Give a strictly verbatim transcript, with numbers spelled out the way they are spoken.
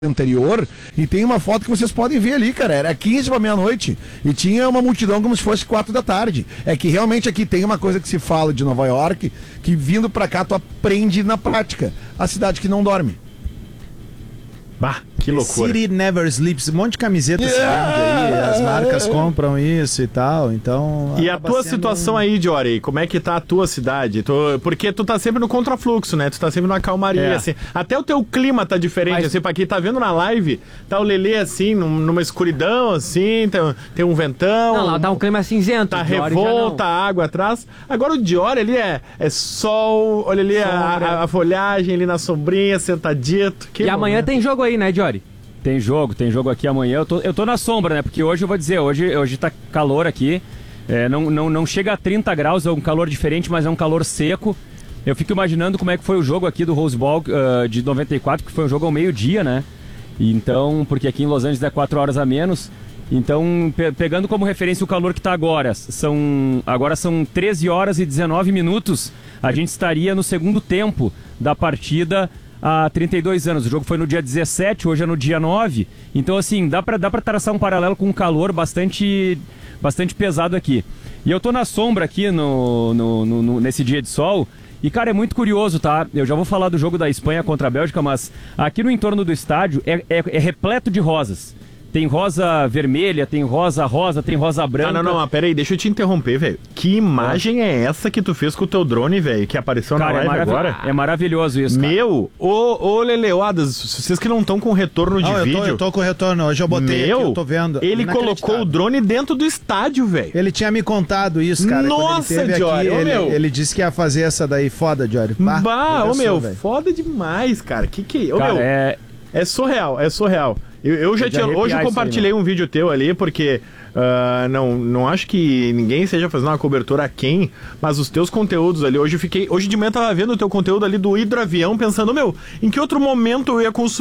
anterior, e tem uma foto que vocês podem ver ali, cara, era quinze para meia-noite e tinha uma multidão como se fosse quatro da tarde. É que realmente aqui tem uma coisa que se fala de Nova York, que vindo pra cá tu aprende na prática, a cidade que não dorme. Bah, que loucura. City Never Sleeps, um monte de camiseta Yeah! aí, as marcas compram isso e tal, então... E a tua situação aí, Diori, como é que tá a tua cidade? Tu, porque tu tá sempre no contrafluxo, né? Tu tá sempre na calmaria, É. assim. Até o teu clima tá diferente, Mas- assim, pra quem tá vendo na live, tá o Lelê, assim, num- numa escuridão, assim, tem, tem um ventão. Não, lá tá um clima cinzento. Tá Diori já revolta, não. água atrás. Agora o Diori ali é, é sol, olha ali a, a, a folhagem ali na sombrinha, sentadito. Que E amanhã momento. tem jogo aí, né, Diori? Tem jogo, tem jogo aqui amanhã. Eu tô, eu tô na sombra, né? Porque hoje eu vou dizer, hoje, hoje tá calor aqui. É, não, não, não chega a trinta graus, é um calor diferente, mas é um calor seco. Eu fico imaginando como é que foi o jogo aqui do Rose Bowl uh, de noventa e quatro, que foi um jogo ao meio-dia, né? E então, porque aqui em Los Angeles é quatro horas a menos. Então, pe- pegando como referência o calor que tá agora, são, agora são treze horas e dezenove minutos. A gente estaria no segundo tempo da partida há trinta e dois anos. O jogo foi no dia dezessete, hoje é no dia nove. Então, assim, dá pra, dá pra traçar um paralelo com um calor bastante, bastante pesado aqui. E eu tô na sombra aqui no, no, no- no- nesse dia de sol. E, cara, é muito curioso, tá? Eu já vou falar do jogo da Espanha contra a Bélgica, mas aqui no entorno do estádio é, é, é repleto de rosas. Tem rosa vermelha, tem rosa rosa, tem rosa branca. Ah, não, não, mas peraí, deixa eu te interromper, velho. Que imagem é essa que tu fez com o teu drone, velho, que apareceu Cara, na é, live marav- agora? é maravilhoso isso, cara. Meu, ô, ô Leleuadas, vocês que não estão com retorno de Não, eu vídeo. tô, eu tô com retorno, hoje eu botei Meu, aqui, eu tô vendo. ele colocou o Inacreditável. drone dentro do estádio, velho. Ele tinha me contado isso, cara. Nossa, quando ele teve Diori, aqui, ô, ele, meu. ele disse que ia fazer essa daí foda, Diori. Bah, ô conversou, meu, velho. foda demais, cara. Que que, ô Cara, meu, é... é surreal, é surreal. Eu, eu já É de tinha, arrepiar hoje eu isso aí, compartilhei um vídeo teu ali, porque ah, não, não acho que ninguém seja fazendo uma cobertura a quem, mas os teus conteúdos ali, hoje eu fiquei, hoje de manhã eu tava vendo o teu conteúdo ali do hidroavião, pensando, meu, em que outro momento eu ia cons-